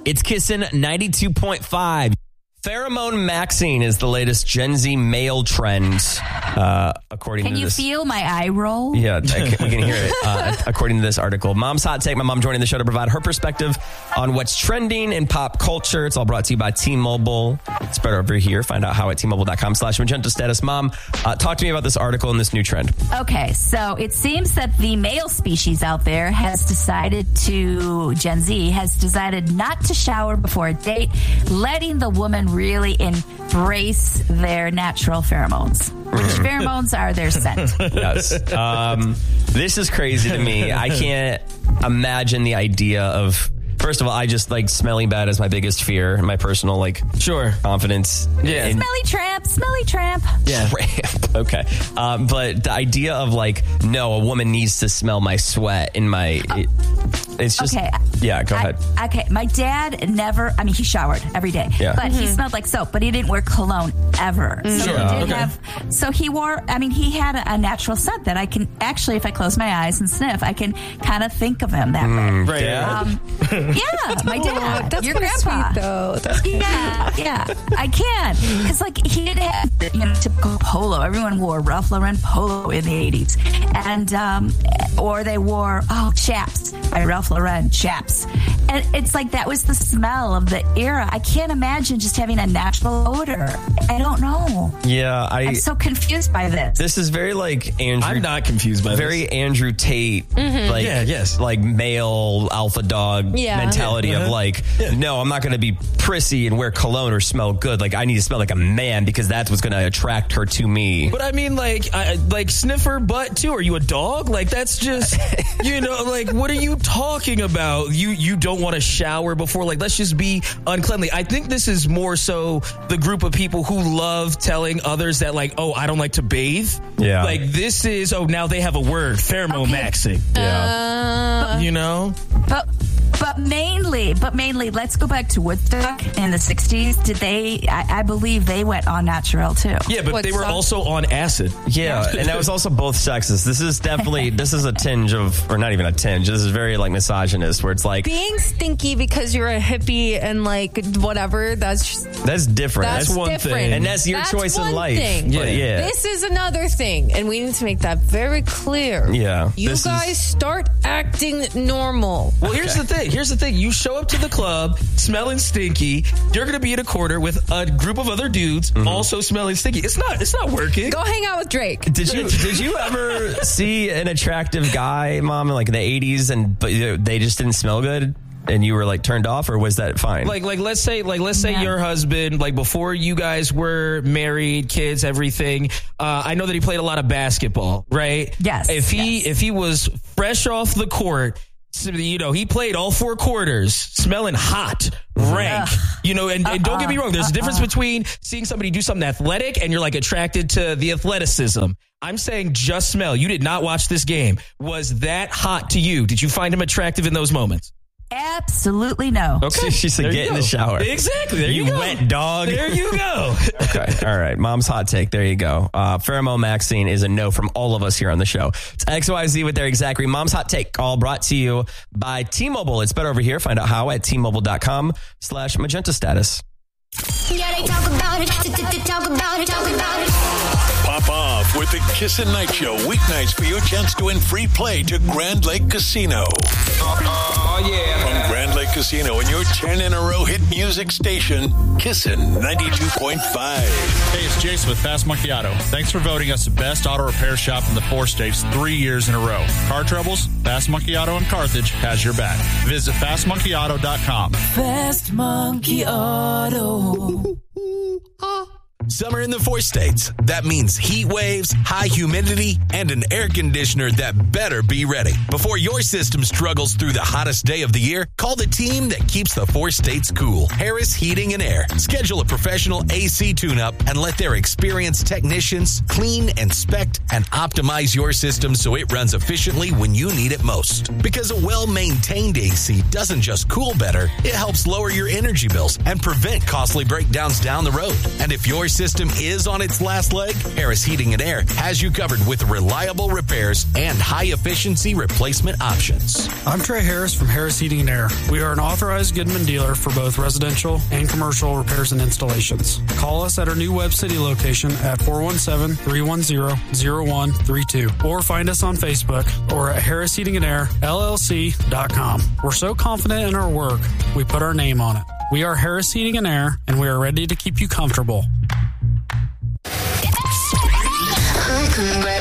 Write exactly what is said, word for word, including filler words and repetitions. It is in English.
It's Kissin' ninety-two point five. Pheromone maxing is the latest Gen Z male trend, uh, according can to you this. feel my eye roll? Yeah, I can, we can hear it, uh, according to this article. Mom's Hot Take. My mom joining the show to provide her perspective on what's trending in pop culture. It's all brought to you by T-Mobile. It's better over here. Find out how at T-Mobile.com slash Magenta Status. Mom, uh, talk to me about this article and this new trend. Okay, so it seems that the male species out there has decided to, Gen Z, has decided not to shower before a date, letting the woman really embrace their natural pheromones. Which pheromones are their scent. Yes. Um, this is crazy to me. I can't imagine the idea of... First of all, I just like smelling bad is my biggest fear. My personal like sure confidence. Yeah. In, smelly tramp, smelly tramp. Yeah. Tramp. Okay. Um, but the idea of like, no, a woman needs to smell my sweat in my. It, it's just. Okay. Yeah. Go I, ahead. Okay. My dad never. I mean, he showered every day, yeah. but mm-hmm. he smelled like soap. But he didn't wear cologne ever. So sure. he did okay. have. So he wore. I mean, he had a, a natural scent that I can actually, if I close my eyes and sniff, I can kind of think of him that mm, way. Right. Um, yeah. My dad. Oh, that's your grandpa. Sweet, though. That's yeah, yeah, I can. Because, like, he didn't have, you know, typical polo. Everyone wore Ralph Lauren polo in the eighties. And, um, or they wore, oh, Chaps by Ralph Lauren, Chaps. And it's like that was the smell of the era. I can't imagine just having a natural odor. I don't know. Yeah, I, I'm so confused by this. This is very, like, Andrew. I'm not confused by very this. Very Andrew Tate, Mm-hmm. like, yeah, yes. like male alpha dog Yeah. mentality Yeah. of, like, yeah. no, I'm not going to be prissy and wear cologne or smell good. Like, I need to smell like a man because that's what's going to attract her to me. But I mean, like, I, like sniffer butt too. Are you a dog? Like, that's just, you know, like, what are you talking about? You you don't want to shower before? Like, let's just be uncleanly. I think this is more so the group of people who love telling others that, like, oh, I don't like to bathe. Yeah. Like, this is, oh, now they have a word, pheromone Okay. maxing. Yeah. Uh, You know? But but mainly, but mainly, let's go back to Woodstock in the sixties. Did they? I, I believe they went on natural too. Yeah, but What they were song? also on acid. Yeah, and that was also both sexist. This is definitely, this is a tinge of, or not even a tinge, this is very, like, misogynist, where it's like, being stinky because you're a hippie and like whatever, that's just, that's different. that's, That's one different. thing. And that's your That's choice in one life. thing. But yeah. This is another thing, and we need to make that very clear. Yeah, You this guys is- start acting normal. Well, here's the thing. Here's the thing. You show up to the club smelling stinky. You're going to be in a corner with a group of other dudes Mm-hmm. also smelling stinky. It's not. It's not working. Go hang out with Drake. Did you did you ever see an attractive guy, Mom, in like the eighties, and but they just didn't smell good, and you were like turned off, or was that fine? Like, like, let's say, like, let's say Yeah. your husband, like, before you guys were married, kids, everything. Uh, I know that he played a lot of basketball, right? Yes, If he, yes. if he was fresh off the court, so, you know, he played all four quarters, smelling hot, rank. Ugh. You know, and, and don't get me wrong, there's a difference between seeing somebody do something athletic and you're like attracted to the athleticism. I'm saying just smell. You did not watch this game. Was that hot to you? Did you find him attractive in those moments? Absolutely no. okay, she said There get you in go. the shower. Exactly. There you, You go. wet dog. There you go. Okay, all right. Mom's hot take. There you go. Uh, pheromone maxing is a no from all of us here on the show. It's X Y Z with their exact read. Mom's hot take, all brought to you by T-Mobile. It's better over here. Find out how at T-Mobile.com slash Magenta Status. Yeah, they talk about it, talk about it, talk about it. Pop off with the Kissin' Night Show weeknights for your chance to win free play to Grand Lake Casino. Oh, yeah. From Grand Lake Casino and your ten in a row hit music station, Kissin' ninety-two point five. Hey, it's Jason with Fast Monkey Auto. Thanks for voting us the best auto repair shop in the four states three years in a row. Car troubles? Fast Monkey Auto in Carthage has your back. Visit fast monkey auto dot com. Fast Monkey Auto. Summer in the four states. That means heat waves, high humidity, and an air conditioner that better be ready. Before your system struggles through the hottest day of the year, call the team that keeps the four states cool. Harris Heating and Air. Schedule a professional A C tune-up and let their experienced technicians clean, inspect, and optimize your system so it runs efficiently when you need it most. Because a well-maintained A C doesn't just cool better, it helps lower your energy bills and prevent costly breakdowns down the road. And if your system is on its last leg, Harris Heating and Air has you covered with reliable repairs and high-efficiency replacement options. I'm Trey Harris from Harris Heating and Air. We are an authorized Goodman dealer for both residential and commercial repairs and installations. Call us at our new Webb City location at four one seven, three one zero, zero one three two or find us on Facebook or at harris heating and air l l c dot com. We're so confident in our work, we put our name on it. We are Harris Heating and Air, and we are ready to keep you comfortable. Congrats.